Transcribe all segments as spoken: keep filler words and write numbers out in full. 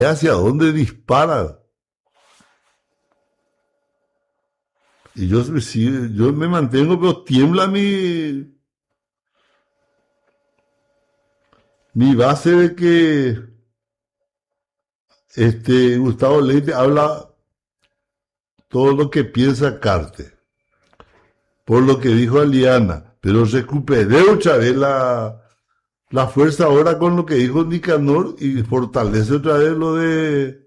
hacia dónde dispara. Y yo, sí, yo me mantengo, pero tiembla mi, mi base de que este Gustavo Leite habla todo lo que piensa Carte, por lo que dijo Aliana, pero recuperé otra vez la, la fuerza ahora con lo que dijo Nicanor y fortalece otra vez lo de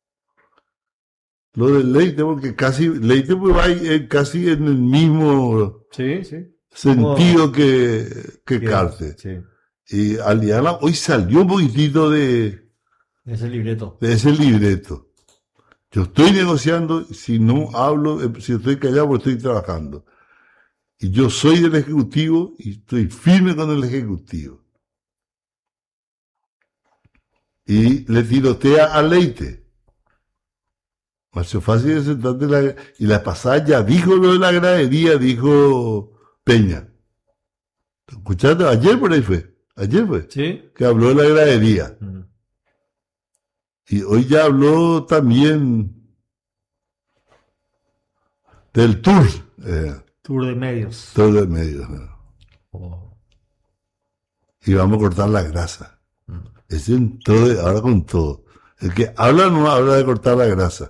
lo de Leite, porque casi Leite pues va eh, casi en el mismo sí, sí. sentido que, que sí, Carte. Sí. Y Aliana hoy salió un poquitito de, de ese libreto. De ese libreto. Yo estoy negociando, si no hablo, si estoy callado, pues estoy trabajando. Y yo soy del Ejecutivo y estoy firme con el Ejecutivo. Y le tirotea a Leite. Más fácil de sentarte la, y la pasada ya dijo lo de la gradería, dijo Peña. ¿Escuchaste? Ayer por ahí fue. Ayer fue. Sí. Que habló de la gradería. Mm. Y hoy ya habló también del tour. Eh, tour de medios. Tour de medios. Eh. Oh. Y vamos a cortar la grasa. Mm. Es en todo, ahora con todo. El que habla no habla de cortar la grasa.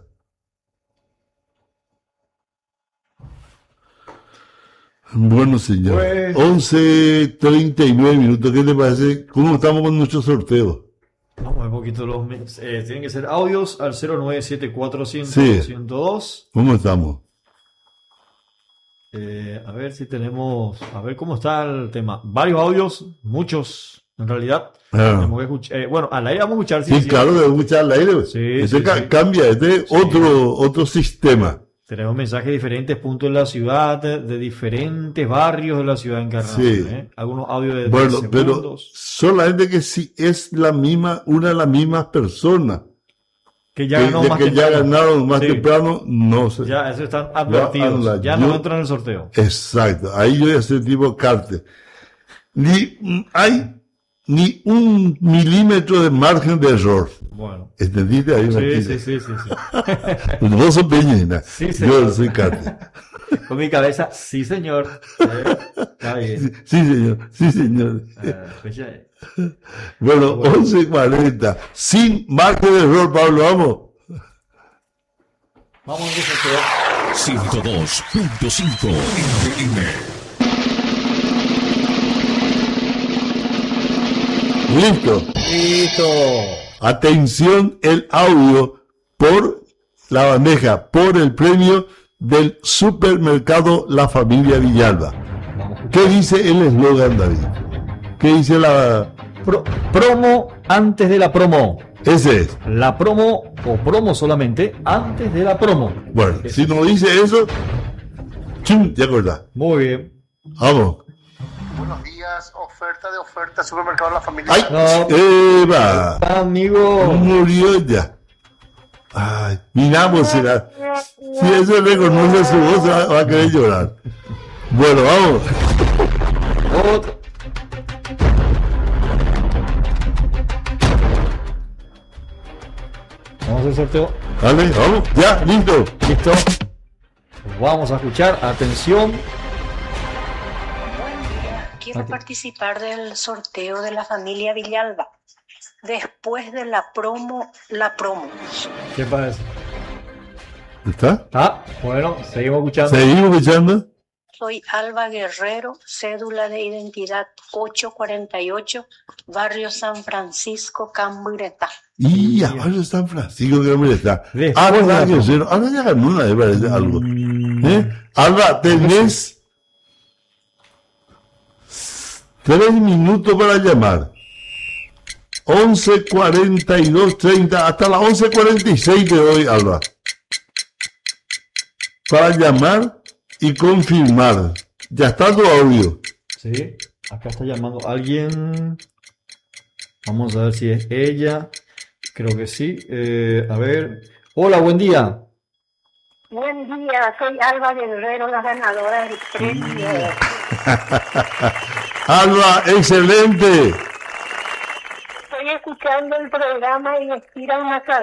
Bueno, señor. Pues... once treinta y nueve minutos. ¿Qué te parece? ¿Cómo estamos con nuestro sorteo? Vamos a ver un poquito los... Eh, tienen que ser audios al cero nueve siete cuatro cero cero sí. uno cero dos. ¿Cómo estamos? Eh, a ver si tenemos... A ver cómo está el tema. Varios audios, muchos en realidad. Ah. Que escuchar, eh, bueno, al aire vamos a escuchar. Sí, sí claro, debemos escuchar al aire. Sí, este sí, ca- sí. cambia, este es sí. otro, otro sistema. Tenemos mensajes de diferentes puntos de la ciudad, de, de diferentes barrios de la ciudad encarnada. Sí. ¿eh? Algunos audios de bueno, diez pero segundos. solamente que si es la misma, una de las mismas personas que ya, que, ganó de más que ya ganaron más sí. temprano, no sé. Ya, eso están advertidos. La, ya yo, no entran en el sorteo. Exacto. Ahí yo ya sé tipo Carte. Ni hay ni un milímetro de margen de error. Bueno. ¿Entendiste? Ahí sí, sí, sí, sí, sí. Vos sos Peñina. Sí, yo soy Carte. Con mi cabeza, sí, señor. Eh, está bien. Sí, sí, señor. Sí, señor. Uh, pues ya... Bueno, bueno, once cuarenta. Sin margen de error, Pablo, vamos. Vamos a sorteo. ciento dos punto cinco F M. Listo. Listo. Atención, el audio por la bandeja, por el premio del supermercado La Familia Villalba. ¿Qué dice el eslogan, David? ¿Qué dice la... Pro, promo antes de la promo? Ese es. La promo o promo solamente antes de la promo. Bueno, Ese. Si no dice eso, chum, ya acordás. Muy bien. Vamos. Buenos días, oferta de oferta, supermercado La Familia. ¡Ay! No. ¡Eva! Amigo. Murió ya. Ay, miramos si, la, si eso reconoce su voz, va, va a querer llorar. Bueno, vamos. Otro. Vamos a hacer sorteo. Dale, vamos, ya, listo. Listo. Vamos a escuchar, atención. Buen día, quiero okay. participar del sorteo de La Familia Villalba. Después de la promo, la promo. ¿Qué parece? ¿Está? Ah, bueno, seguimos escuchando. Seguimos escuchando. Soy Alba Guerrero, cédula de identidad ocho cuarenta y ocho, barrio San Francisco, Camburetá. Y a barrio San Francisco, Camburetá. Ah, Alba Guerrero, ahora ya ganó una vez, parece algo. ¿Eh? Alba, tenés tres minutos para llamar. once cuarenta y dos treinta, hasta las once cuarenta y seis de hoy, Alba. Para llamar y confirmar. Ya está tu audio. Sí, acá está llamando alguien. Vamos a ver si es ella. Creo que sí. Eh, a ver. Hola, buen día. Buen día, soy Alba Guerrero, la ganadora del premio. Alba, excelente. Estoy escuchando el programa y me tira una